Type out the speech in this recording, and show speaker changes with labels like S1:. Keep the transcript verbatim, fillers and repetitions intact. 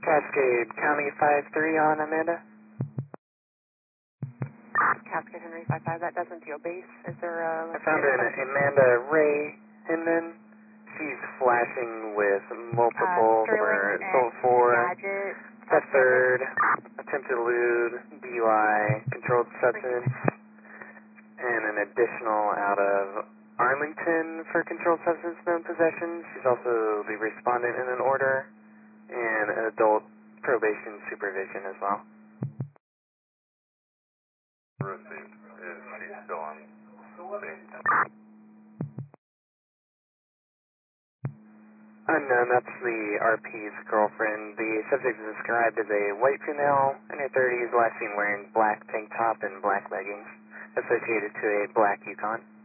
S1: Cascade County five three on Amanda.
S2: Cascade Henry five five, that doesn't deal base. Is there a...
S1: I found an Amanda Ray Hinman. She's flashing with multiple
S2: uh,
S1: for Soul four,
S2: Gadget,
S1: third, attempted elude, D U I, controlled substance, and an additional out of Arlington for controlled substance known possession. She's also the respondent in an order, and adult probation supervision as well.
S3: Received. Is she still on scene?
S1: Unknown, that's the R P's girlfriend. The subject is described as a white female in her thirties, last seen wearing black tank top and black leggings, associated to a black Yukon.